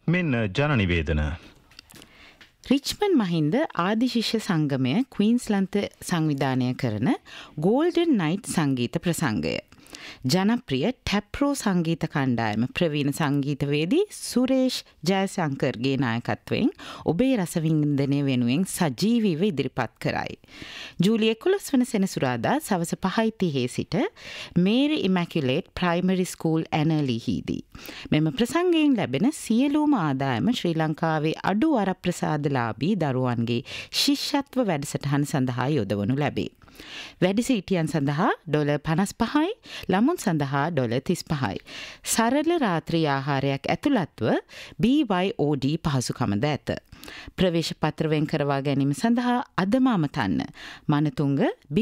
මෙන්න ජන නිවේදන. රිච්මන්ඩ් මහින්ද ආදිශිෂ්‍ය සංගමය ක්වීන්ස්ලන්ත සංවිධානය කරන ගෝල්ඩන් නයිට් සංගීත ප්‍රසංගය. ජනප්‍රිය ටැප්රෝ සංගීත කණ්ඩායම ප්‍රවීණ සංගීතවේදී සුරේෂ් ජයසංකර්ගේ නායකත්වයෙන් ඔබේ රසවින්දනය වෙනුවෙන් සජීවීව ඉදිරිපත් කරයි. ජූලි 11 වන සෙනසුරාදා සවස 5:30 සිට මේරි ඉමැකියුලේට් ප්‍රයිමරි ස්කූල් ඇනර්ලිහිදී. මෙම ප්‍රසංගයෙන් ලැබෙන සියලුම ආදායම ශ්‍රී ලංකාවේ අඩු වරප්‍රසාදලාභී දරුවන්ගේ ශිෂ්‍යත්ව වැඩසටහන සඳහා යොදවනු ලැබේ. වැඩිසිටියන් සඳහා $55යි, ළමුන් සඳහා $35යි. සරල රාත්‍රී ආහාරයක් ඇතුළත්ව BYOD පහසුකමද ඇත. ප්‍රවේශ පත්‍ර වෙන් කරවා ගැනීම සඳහා අදම අමතන්න. මනතුංග